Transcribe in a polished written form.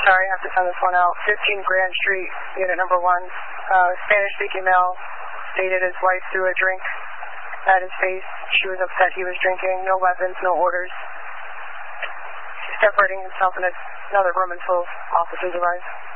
Sorry, I have to send this one out. 15 Grand Street, unit number 1. Spanish-speaking male stated his wife threw a drink at his face. She was upset he was drinking. No weapons, no orders. He's separating himself in another room until officers arrive.